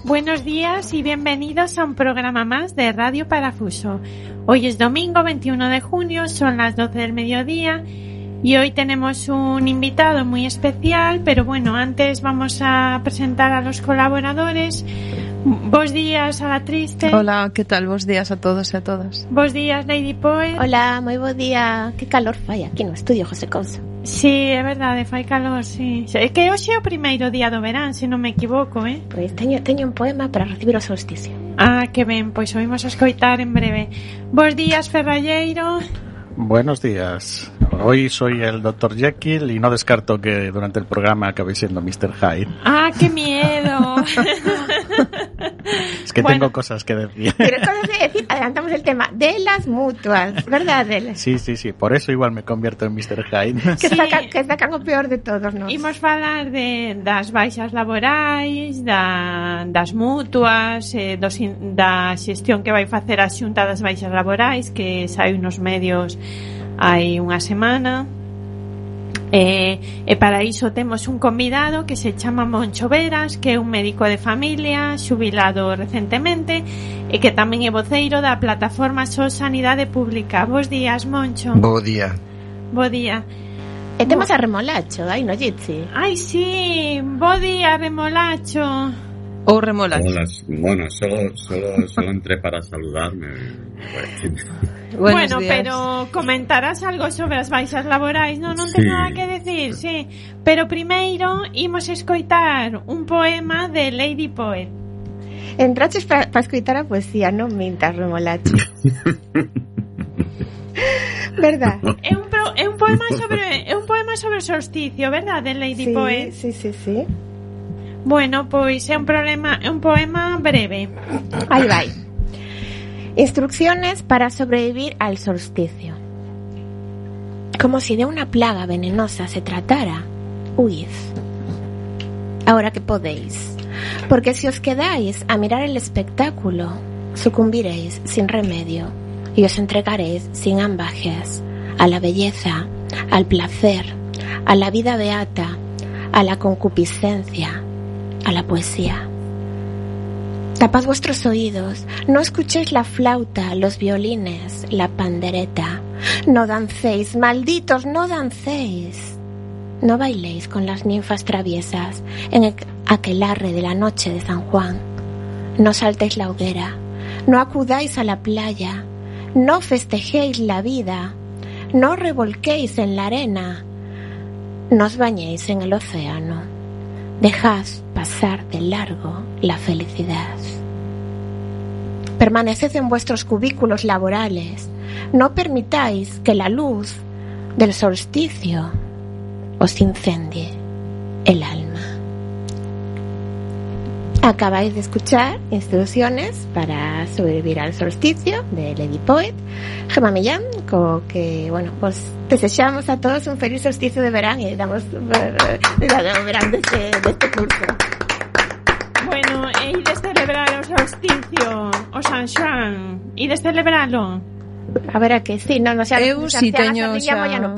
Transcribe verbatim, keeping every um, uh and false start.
Buenos días y bienvenidos a un programa más de Radio Parafuso. Hoy es domingo veintiuno de junio, son las doce del mediodía y hoy tenemos un invitado muy especial, pero bueno, antes vamos a presentar a los colaboradores. Bos días a la Triste. Hola, ¿qué tal? Bos días a todos e a todas. Bos días, Lady Poet. Hola, moi bo día. Que calor fai aquí no estudio, José Couso. Sí, é verdade, fai calor, sí. É que hoxe é o primeiro día do verán, se non me equivoco, eh? Pois teño, teño un poema para recibir o solsticio. Ah, que ben, pois oímos a escoitar en breve. Bos días, Ferralleiro. Buenos días. Hoy soy el doctor Jekyll y no descarto que durante el programa acabe siendo mister Hyde. ¡Ah, qué miedo! Es que bueno, tengo cosas que decir. Pero cosas que decir, adelantamos el tema de las mutuas, ¿verdad, Adela? Sí, sí, sí, por eso igual me convierto en mister Hyde. Que, sí. sacan, que sacan o peor de todos, ¿no? Imos falar de, das baixas laborais, da, das mutuas, eh, dos, da xestión que vai facer a Xunta das baixas laborais, que sai nos medios hai unha semana. E, e para iso temos un convidado que se chama Moncho Veras, que é un médico de familia xubilado recentemente e que tamén é voceiro da plataforma So Sanidade Pública. Bos días, Moncho. Bo día. Bo día. E temos a Remolacho, ai, no Jitsi. Ai, sí, bo día, Remolacho. Ou remolacho. Hola, bueno, solo, solo, solo entré para saludarme. Bueno, pero comentarás algo sobre as baixas laborais, non, non ten sí. nada que decir, sí. Pero primeiro imos escoitar un poema de Lady Poet. Entraches para pa escoitar a poesía, non mintas, Remolacho. Verdad? É un, pro, é un poema sobre é un poema sobre o solsticio, verdad, de Lady sí, Poet? Sí, sí, sí. Bueno, pois é un problema, é un poema breve. Aí vai. Instrucciones para sobrevivir al solsticio. Como si de una plaga venenosa se tratara, huid. Ahora que podéis, porque si os quedáis a mirar el espectáculo, sucumbiréis sin remedio y os entregaréis sin ambajes a la belleza, al placer, a la vida beata, a la concupiscencia, a la poesía. Tapad vuestros oídos, no escuchéis la flauta, los violines, la pandereta. No dancéis, malditos, no dancéis. No bailéis con las ninfas traviesas en el aquelarre de la noche de San Juan. No saltéis la hoguera, no acudáis a la playa, no festejéis la vida, no revolquéis en la arena, no os bañéis en el océano. Dejad pasar de largo la felicidad. Permaneced en vuestros cubículos laborales. No permitáis que la luz del solsticio os incendie el alma. Acabáis de escuchar Instrucciones para sobrevivir al solsticio de Lady Poet, Gemma Millán, co que, bueno, pues desexamos a todos un feliz solsticio de verán e damos de verán deste, deste curso. Bueno, e de celebrar o solsticio, o San Xoán, e de celebralo. A ver, a que sí, non, non xa, eu si teño xa...